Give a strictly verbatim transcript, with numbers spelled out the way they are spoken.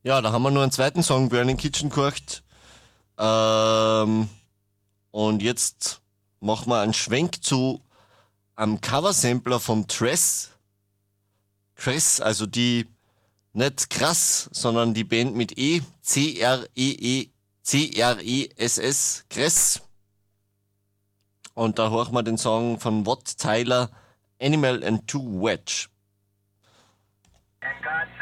Ja, da haben wir nur einen zweiten Song, Burning Kitchen, gehört. Ähm, und jetzt machen wir einen Schwenk zu einem Coversampler vom Tress. Tress, also die, nicht krass, sondern die Band mit E, C R E E, C R E S S, Kress. Und da hören wir den Song von Watt Tyler, Animal and Two Wedge. And God